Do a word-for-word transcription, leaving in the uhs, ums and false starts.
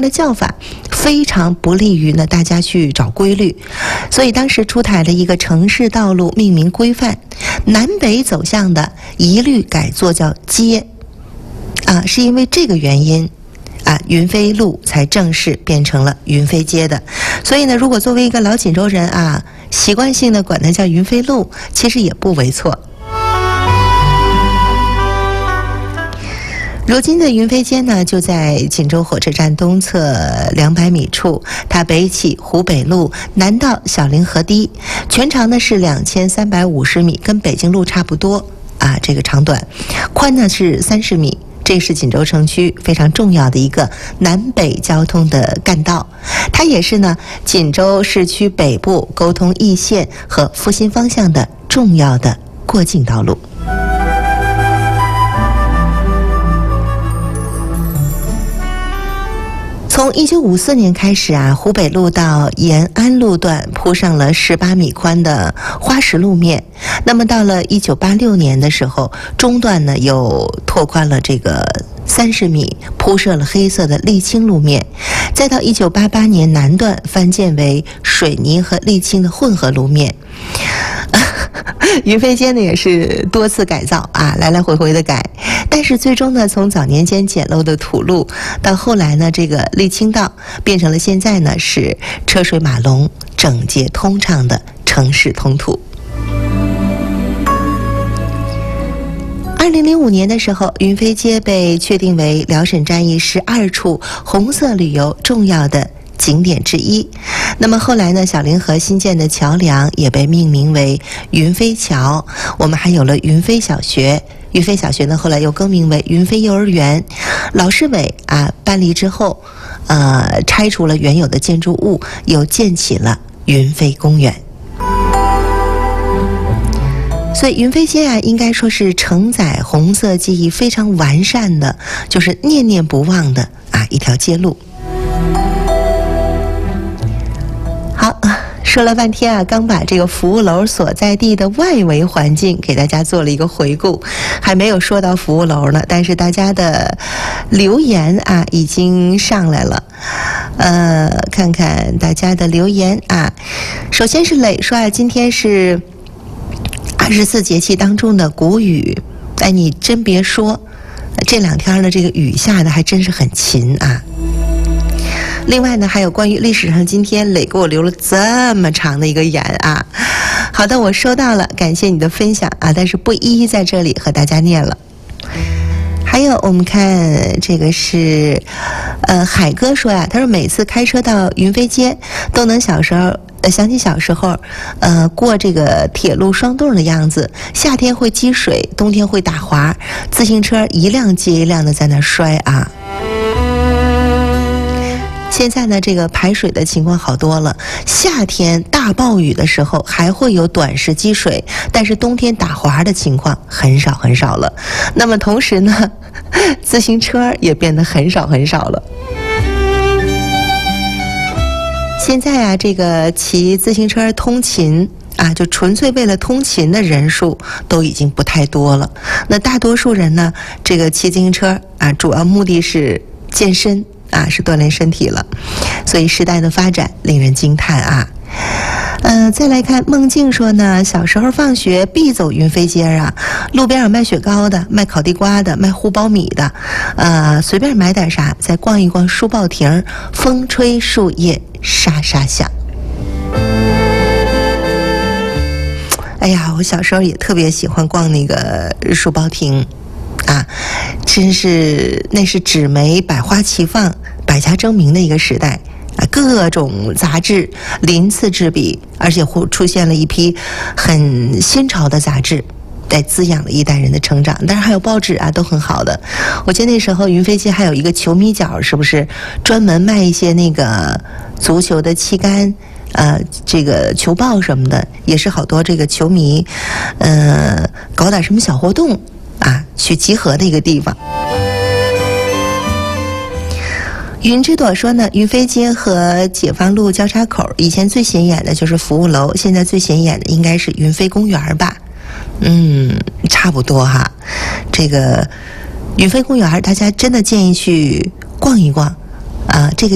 的叫法非常不利于呢大家去找规律，所以当时出台了一个城市道路命名规范，南北走向的一律改作叫街啊，是因为这个原因啊，云飞路才正式变成了云飞街的。所以呢，如果作为一个老锦州人啊，习惯性的管它叫云飞路，其实也不为错。如今的云飞街呢，就在锦州火车站东侧两百米处，它北起湖北路，南到小凌河堤，全长呢是两千三百五十米，跟北京路差不多啊，这个长短，宽呢是三十米。这是锦州城区非常重要的一个南北交通的干道，它也是呢锦州市区北部沟通易县和阜新方向的重要的过境道路。从一九五四年开始啊，湖北路到延安路段铺上了十八米宽的花石路面。那么到了一九八六年的时候，中段呢又拓宽了这个三十米，铺设了黑色的沥青路面。再到一九八八年，南段翻建为水泥和沥青的混合路面。云飞街呢也是多次改造啊，来来回回的改，但是最终呢，从早年间简陋的土路，到后来呢这个沥青道，变成了现在呢是车水马龙、整洁通畅的城市通途。二零零五年的时候，云飞街被确定为辽沈战役十二处红色旅游重要的景点之一。那么后来呢，小凌河新建的桥梁也被命名为云飞桥，我们还有了云飞小学。云飞小学呢后来又更名为云飞幼儿园。老市委啊搬离之后，呃拆除了原有的建筑物，又建起了云飞公园。所以云飞街啊，应该说是承载红色记忆非常完善的，就是念念不忘的啊一条街路。好，说了半天啊，刚把这个服务楼所在地的外围环境给大家做了一个回顾，还没有说到服务楼呢，但是大家的留言啊已经上来了。呃，看看大家的留言啊，首先是磊说啊，今天是二十四节气当中的谷雨，哎，你真别说，这两天的这个雨下的还真是很勤啊。另外呢，还有关于历史上今天磊给我留了这么长的一个言啊。好的，我收到了，感谢你的分享啊，但是不一一在这里和大家念了。还有我们看这个是呃海哥说呀，他说每次开车到云飞街都能小时候呃想起小时候呃过这个铁路双洞的样子，夏天会积水，冬天会打滑，自行车一辆接一辆的在那摔啊。现在呢，这个排水的情况好多了。夏天大暴雨的时候还会有短时积水，但是冬天打滑的情况很少很少了。那么同时呢，自行车也变得很少很少了。现在啊，这个骑自行车通勤啊，就纯粹为了通勤的人数都已经不太多了。那大多数人呢，这个骑自行车啊，主要目的是健身。啊，是锻炼身体了，所以时代的发展令人惊叹啊。呃，再来看孟静说呢，小时候放学必走云飞街啊，路边有卖雪糕的，卖烤地瓜的，卖糊苞米的，呃，随便买点啥，再逛一逛书报亭，风吹树叶沙沙响。哎呀，我小时候也特别喜欢逛那个书报亭。啊，真是那是纸媒百花齐放、百家争鸣的一个时代啊！各种杂志鳞次栉比，而且会出现了一批很新潮的杂志，在滋养了一代人的成长。当然还有报纸啊，都很好的。我记得那时候云飞街还有一个球迷角，是不是专门卖一些那个足球的期刊？呃，这个球报什么的，也是好多这个球迷，呃，搞点什么小活动。啊，去集合的一个地方。云之朵说呢，云飞街和解放路交叉口以前最显眼的就是服务楼，现在最显眼的应该是云飞公园吧？嗯，差不多哈。这个云飞公园，大家真的建议去逛一逛啊，这个。